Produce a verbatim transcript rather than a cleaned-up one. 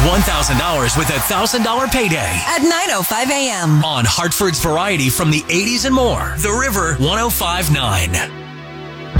one thousand dollars with a one thousand dollars payday. At nine oh five a.m. On Hartford's Variety from the eighties and more. The River one oh five point nine.